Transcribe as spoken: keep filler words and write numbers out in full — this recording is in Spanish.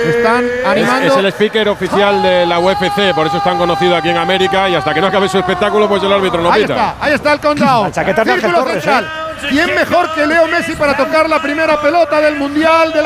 Están animando. Es, es el speaker oficial de la U F C, por eso es tan conocido aquí en América. Y hasta que no acabe su espectáculo, pues el árbitro no Ahí pita. está, ahí está el countdown. La chaqueta de Ángel Círculo Torres, central. ¿Quién mejor que Leo Messi para tocar la primera pelota del Mundial de la